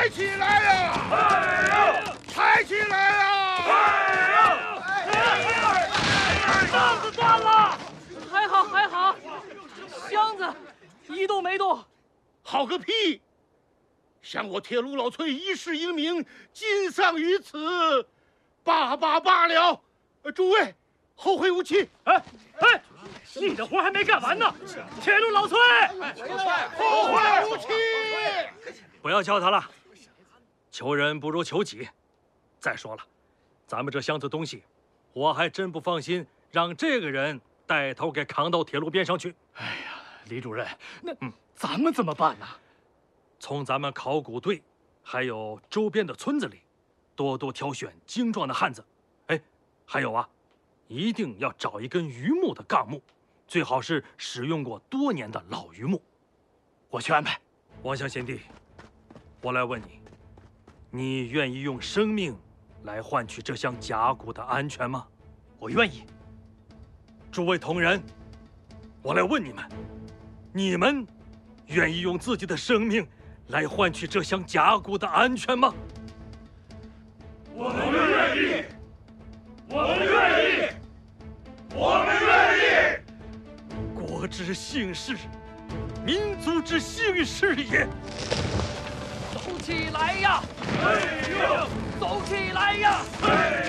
抬起来呀！抬起来呀！ 杠子断了，还好还好，箱子一动没动。 好个屁！想我铁路老崔一世英名，尽丧于此，罢了！诸位，后会无期！ 哎，你的活还没干完呢！铁路老崔， 后会无期！ 不要叫他了，求人不如求己。再说了，咱们这箱子东西，我还真不放心让这个人带头给扛到铁路边上去。 哎呀，李主任，那咱们怎么办呢？ 从咱们考古队，还有周边的村子里，多多挑选精壮的汉子。哎，还有啊，一定要找一根榆木的杠木，最好是使用过多年的老榆木。 我去安排。 王相贤弟，我来问你，你愿意用生命来换取这箱甲骨的安全吗？ 我愿意。 诸位同仁，我来问你们愿意用自己的生命来换取这箱甲骨的安全吗？ 我们愿意！我们愿意！我们愿意！ 国之幸事，民族之幸事也。走起来呀！走起来呀！